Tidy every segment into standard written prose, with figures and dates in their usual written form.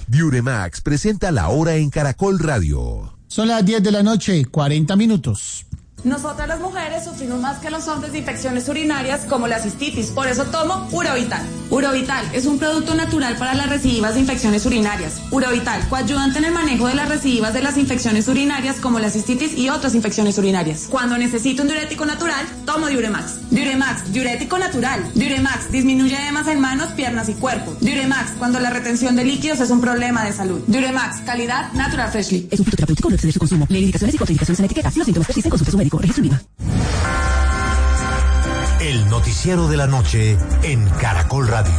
Diuremax presenta La Hora en Caracol Radio. Son las 10 de la noche, 40 minutos. Nosotras las mujeres sufrimos más que los hombres de infecciones urinarias como la cistitis, por eso tomo Urovital. Urovital es un producto natural para las recidivas de infecciones urinarias. Urovital, coayudante en el manejo de las recidivas de las infecciones urinarias como la cistitis y otras infecciones urinarias. Cuando necesito un diurético natural, tomo Diuremax. Diuremax, diurético natural. Diuremax, disminuye edemas en manos, piernas y cuerpo. Diuremax, cuando la retención de líquidos es un problema de salud. Diuremax, calidad Natural Freshly. Es un fruto terapéutico, no exceder su consumo. Lee indicaciones y contraindicaciones en la etiqueta. Si los síntomas persisten, consulte a su médico. Registro INVIMA. El noticiero de la noche en Caracol Radio.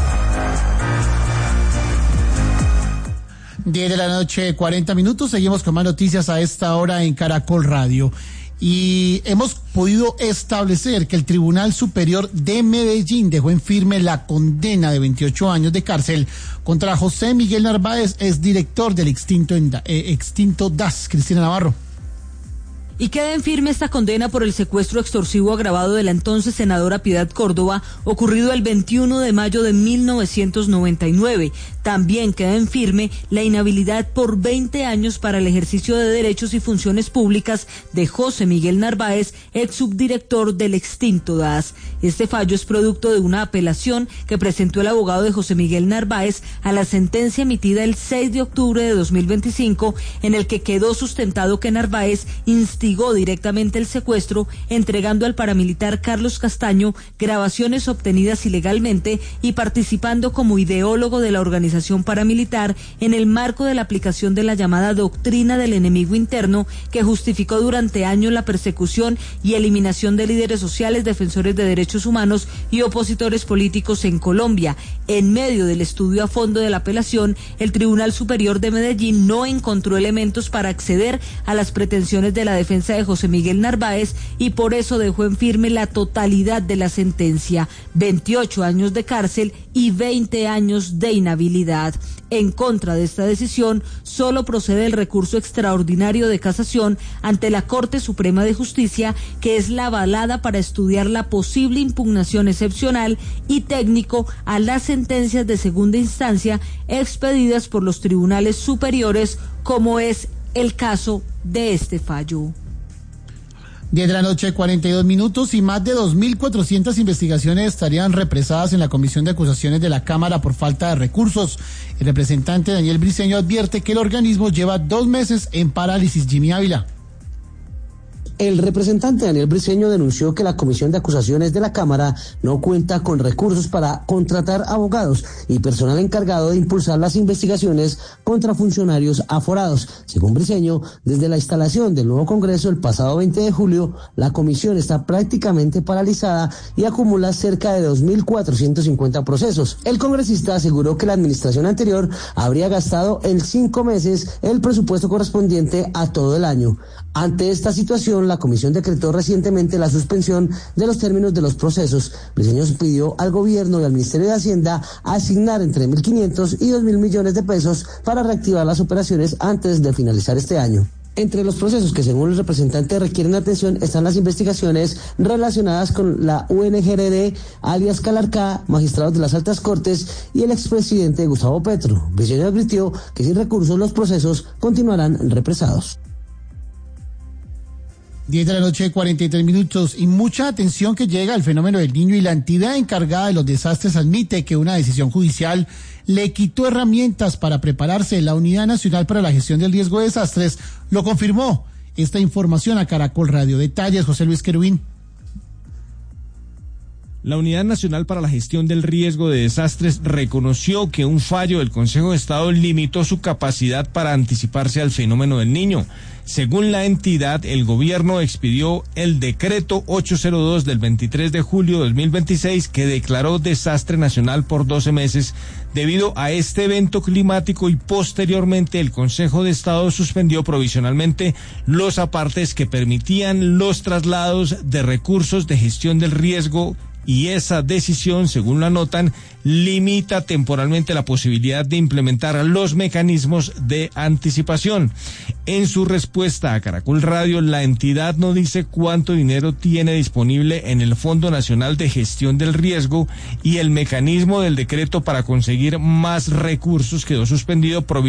10 de la noche, 40 minutos. Seguimos con más noticias a esta hora en Caracol Radio. Y hemos podido establecer que el Tribunal Superior de Medellín dejó en firme la condena de 28 años de cárcel contra José Miguel Narváez, exdirector del extinto DAS. Cristina Navarro. Y queda en firme esta condena por el secuestro extorsivo agravado de la entonces senadora Piedad Córdoba, ocurrido el 21 de mayo de 1999. También queda en firme la inhabilidad por 20 años para el ejercicio de derechos y funciones públicas de José Miguel Narváez, ex subdirector del extinto DAS. Este fallo es producto de una apelación que presentó el abogado de José Miguel Narváez a la sentencia emitida el 6 de octubre de 2025, en el que quedó sustentado que Narváez instigó directamente el secuestro, entregando al paramilitar Carlos Castaño grabaciones obtenidas ilegalmente y participando como ideólogo de la organización paramilitar en el marco de la aplicación de la llamada doctrina del enemigo interno, que justificó durante años la persecución y eliminación de líderes sociales, defensores de derechos humanos y opositores políticos en Colombia. En medio del estudio a fondo de la apelación, el Tribunal Superior de Medellín no encontró elementos para acceder a las pretensiones de la defensa de José Miguel Narváez y por eso dejó en firme la totalidad de la sentencia: 28 años de cárcel y 20 años de inhabilidad. En contra de esta decisión, solo procede el recurso extraordinario de casación ante la Corte Suprema de Justicia, que es la avalada para estudiar la posible impugnación excepcional y técnico a las sentencias de segunda instancia expedidas por los tribunales superiores, como es el caso de este fallo. 10 de la noche, 42 minutos, y más de 2.400 investigaciones estarían represadas en la Comisión de Acusaciones de la Cámara por falta de recursos. El representante Daniel Briceño advierte que el organismo lleva 2 meses en parálisis. Jimmy Ávila. El representante Daniel Briceño denunció que la Comisión de Acusaciones de la Cámara no cuenta con recursos para contratar abogados y personal encargado de impulsar las investigaciones contra funcionarios aforados. Según Briceño, desde la instalación del nuevo Congreso el pasado 20 de julio, la comisión está prácticamente paralizada y acumula cerca de 2.450 procesos. El congresista aseguró que la administración anterior habría gastado en 5 meses el presupuesto correspondiente a todo el año. Ante esta situación, la comisión decretó recientemente la suspensión de los términos de los procesos. Briceño pidió al gobierno y al Ministerio de Hacienda asignar entre 1.500 y 2.000 millones de pesos para reactivar las operaciones antes de finalizar este año. Entre los procesos que, según el representante, requieren atención están las investigaciones relacionadas con la UNGRD, alias Calarcá, magistrados de las altas cortes y el expresidente Gustavo Petro. Briceño advirtió que sin recursos los procesos continuarán represados. 10 de la noche, 43 minutos, y mucha atención que llega al fenómeno del Niño, y la entidad encargada de los desastres admite que una decisión judicial le quitó herramientas para prepararse. La Unidad Nacional para la Gestión del Riesgo de Desastres lo confirmó. Esta información a Caracol Radio. Detalles, José Luis Querubín. La Unidad Nacional para la Gestión del Riesgo de Desastres reconoció que un fallo del Consejo de Estado limitó su capacidad para anticiparse al fenómeno del Niño. Según la entidad, el gobierno expidió el decreto 802 del 23 de julio de 2026 que declaró desastre nacional por 12 meses debido a este evento climático, y posteriormente el Consejo de Estado suspendió provisionalmente los apartes que permitían los traslados de recursos de gestión del riesgo, y esa decisión, según lo anotan, limita temporalmente la posibilidad de implementar los mecanismos de anticipación. En su respuesta a Caracol Radio, la entidad no dice cuánto dinero tiene disponible en el Fondo Nacional de Gestión del Riesgo, y el mecanismo del decreto para conseguir más recursos quedó suspendido provisionalmente